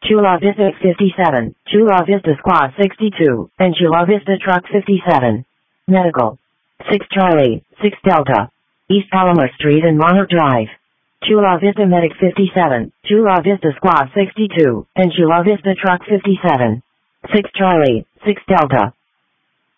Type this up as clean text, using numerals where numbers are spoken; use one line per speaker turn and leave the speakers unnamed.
Chula Vista 57, Chula Vista Squad 62, and Chula Vista Truck 57. Medical. 6 Charlie, 6 Delta. East Palomar Street and Monarch Drive. Chula Vista Medic 57, Chula Vista Squad 62, and Chula Vista Truck 57. 6 Charlie, 6 Delta.